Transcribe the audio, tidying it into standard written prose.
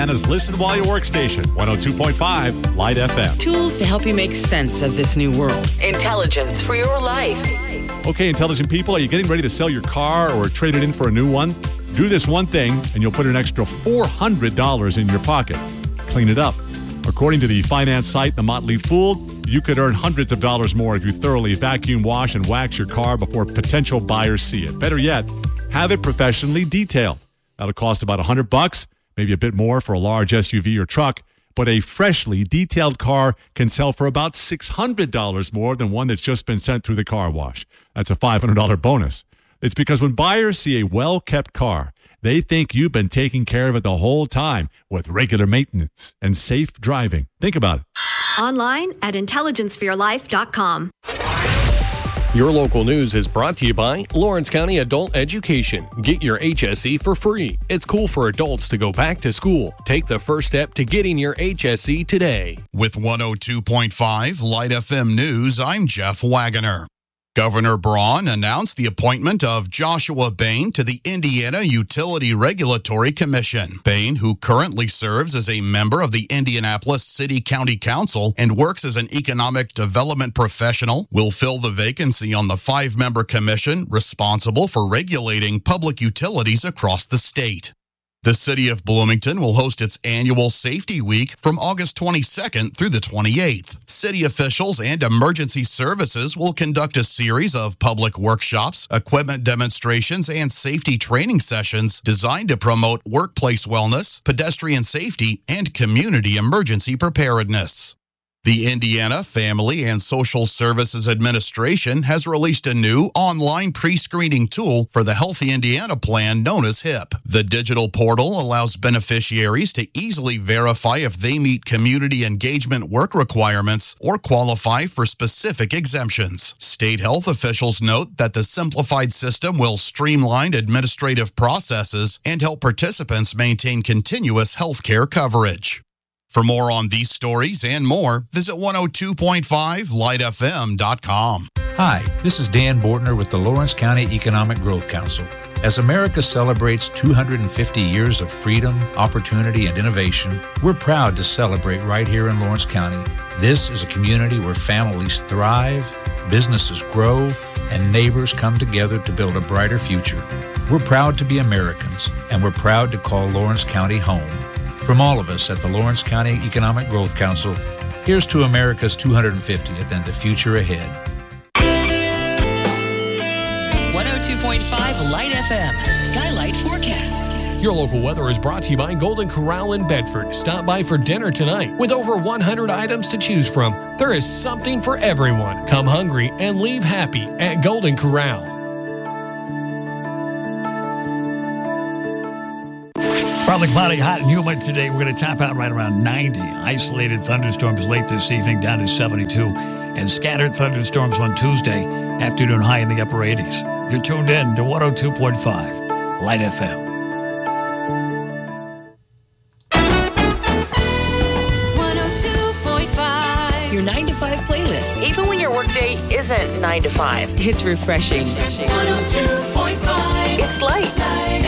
Anna's Listen While You Work station, 102.5 Light FM. Tools to help you make sense of this new world. Intelligence for your life. Okay, intelligent people, are you getting ready to sell your car or trade it in for a new one? Do this one thing, and you'll put an extra $400 in your pocket. Clean it up. According to the finance site The Motley Fool, you could earn hundreds of dollars more if you thoroughly vacuum wash and wax your car before potential buyers see it. Better yet, have it professionally detailed. That'll cost about $100, maybe a bit more for a large SUV or truck, but a freshly detailed car can sell for about $600 more than one that's just been sent through the car wash. That's a $500 bonus. It's because when buyers see a well-kept car, they think you've been taking care of it the whole time with regular maintenance and safe driving. Think about it. Online at intelligenceforyourlife.com. Your local news is brought to you by Lawrence County Adult Education. Get your HSE for free. It's cool for adults to go back to school. Take the first step to getting your HSE today. With 102.5 Light FM News, I'm Jeff Wagoner. Governor Braun announced the appointment of Joshua Bain to the Indiana Utility Regulatory Commission. Bain, who currently serves as a member of the Indianapolis City County Council and works as an economic development professional, will fill the vacancy on the 5-member commission responsible for regulating public utilities across the state. The city of Bloomington will host its annual Safety Week from August 22nd through the 28th. City officials and emergency services will conduct a series of public workshops, equipment demonstrations, and safety training sessions designed to promote workplace wellness, pedestrian safety, and community emergency preparedness. The Indiana Family and Social Services Administration has released a new online pre-screening tool for the Healthy Indiana plan known as HIP. The digital portal allows beneficiaries to easily verify if they meet community engagement work requirements or qualify for specific exemptions. State health officials note that the simplified system will streamline administrative processes and help participants maintain continuous health care coverage. For more on these stories and more, visit 102.5lightfm.com. Hi, this is Dan Bortner with the Lawrence County Economic Growth Council. As America celebrates 250 years of freedom, opportunity, and innovation, we're proud to celebrate right here in Lawrence County. This is a community where families thrive, businesses grow, and neighbors come together to build a brighter future. We're proud to be Americans, and we're proud to call Lawrence County home. From all of us at the Lawrence County Economic Growth Council, here's to America's 250th and the future ahead. 102.5 Light FM, Skylight Forecast. Your local weather is brought to you by Golden Corral in Bedford. Stop by for dinner tonight. With over 100 items to choose from, there is something for everyone. Come hungry and leave happy at Golden Corral. Partly cloudy, hot and humid today. We're going to top out right around 90. Isolated thunderstorms late this evening down to 72. And scattered thunderstorms on Tuesday. Afternoon high in the upper 80s. You're tuned in to 102.5 Light FM. 102.5. Your 9 to 5 playlist. Even when your workday isn't 9 to 5. It's refreshing. 102.5. It's light.